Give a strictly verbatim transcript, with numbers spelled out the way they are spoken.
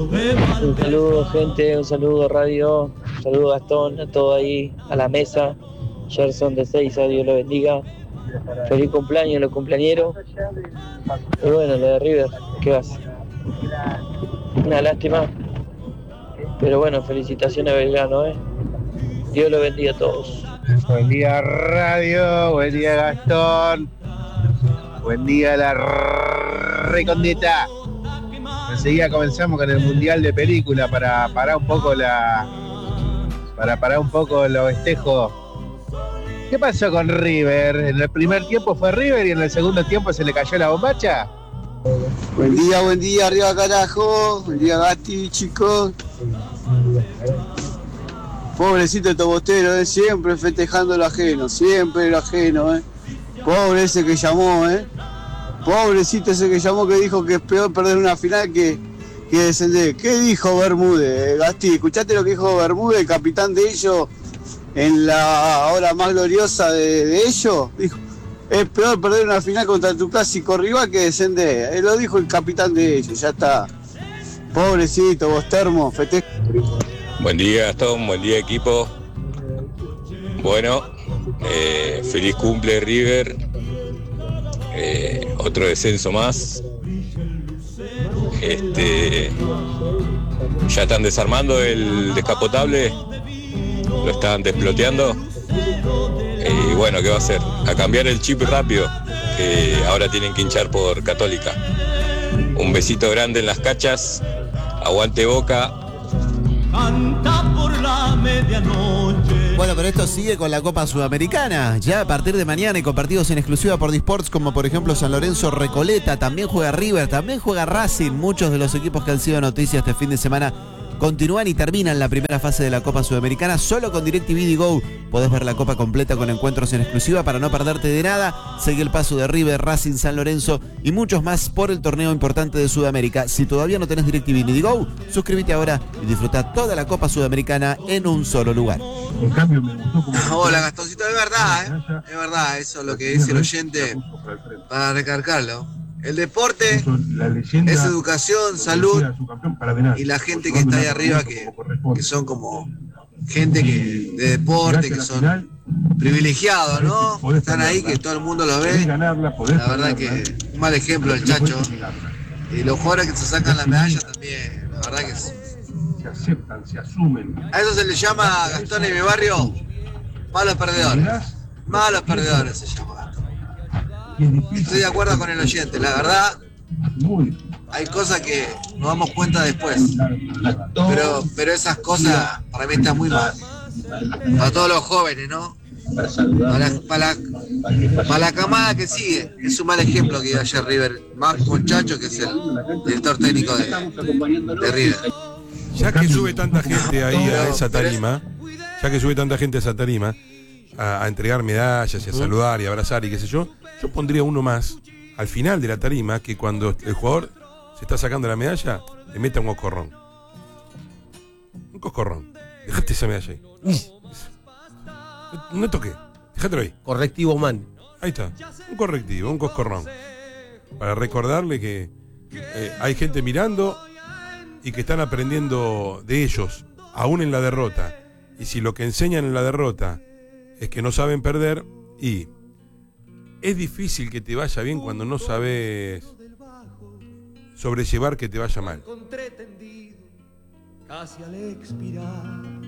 Un saludo, gente, un saludo, radio, un saludo, Gastón, a todo ahí, a la mesa. Gerson de Seiza, Dios lo bendiga. Feliz cumpleaños, los cumpleañeros. Y bueno, lo de River, ¿qué va a ser? Una lástima. Pero bueno, felicitaciones a Belgrano, ¿eh? Dios lo bendiga a todos. Buen día, radio. Buen día, Gastón. Buen día, la recondita. Enseguida comenzamos con el mundial de película para parar un poco la. Para parar un poco los festejos. ¿Qué pasó con River? En el primer tiempo fue River y en el segundo tiempo se le cayó la bombacha. Buen día, buen día, arriba carajo. Buen día, Gasti, chicos. Pobrecito el tobostero, ¿eh? Siempre festejando lo ajeno, siempre lo ajeno, ¿eh? Pobre ese que llamó, ¿eh? Pobrecito ese que llamó, que dijo que es peor perder una final que, que descender. ¿Qué dijo Bermúdez, Gasti? ¿Escuchaste lo que dijo Bermúdez, el capitán de ellos, en la hora más gloriosa de, de ellos? Dijo, es peor perder una final contra tu clásico rival que descender. Él lo dijo el capitán de ellos, ya está. Pobrecito, vos termo, festeja. Buen día, Gastón, buen día, equipo. Bueno, eh, feliz cumple, River. Eh, otro descenso más. Este, ya están desarmando el descapotable, lo están desploteando. Eh, y bueno, ¿qué va a hacer? A cambiar el chip rápido, que ahora tienen que hinchar por Católica. Un besito grande en las cachas. Aguante Boca. Canta por la medianoche. Bueno, pero esto sigue con la Copa Sudamericana. Ya a partir de mañana y con partidos en exclusiva por Disports, como por ejemplo San Lorenzo Recoleta. También juega River, también juega Racing. Muchos de los equipos que han sido noticias este fin de semana continúan y terminan la primera fase de la Copa Sudamericana. Solo con DirecTV y Go podés ver la Copa completa con encuentros en exclusiva para no perderte de nada. Sigue el paso de River, Racing, San Lorenzo y muchos más por el torneo importante de Sudamérica. Si todavía no tenés DirecTV ni Go, suscríbete ahora y disfruta toda la Copa Sudamericana en un solo lugar. Hola, Gastoncito, es verdad, ¿eh? Es verdad, eso es lo que dice el oyente para recargarlo. El deporte es educación, salud y la gente que está ahí arriba que, que son como gente que de deporte, que son privilegiados, ¿no? Están ahí, que todo el mundo los ve. La verdad que un mal ejemplo el Chacho. Y los jugadores que se sacan las medallas también, la verdad que es... se aceptan, se asumen. A eso se le llama, Gastón, en mi barrio, malos perdedores. Malos perdedores se llama. Estoy de acuerdo con el oyente, la verdad, hay cosas que nos damos cuenta después, pero, pero esas cosas para mí están muy mal, para todos los jóvenes, ¿no? Para la, para, la, para la camada que sigue, es un mal ejemplo que dio ayer River, más muchacho que es el director técnico de, de River. Ya que sube tanta gente ahí a esa tarima, ya que sube tanta gente a esa tarima, a, a entregar medallas y a saludar y a abrazar y qué sé yo, yo pondría uno más al final de la tarima, que cuando el jugador se está sacando la medalla, le meta un coscorrón. Un coscorrón. Dejate esa medalla ahí. No, no toqué. Dejátelo ahí. Correctivo man. Ahí está. Un correctivo, un coscorrón. Para recordarle que eh, hay gente mirando y que están aprendiendo de ellos, aún en la derrota. Y si lo que enseñan en la derrota es que no saben perder, y es difícil que te vaya bien cuando no sabes sobrellevar que te vaya mal. Casi al expirar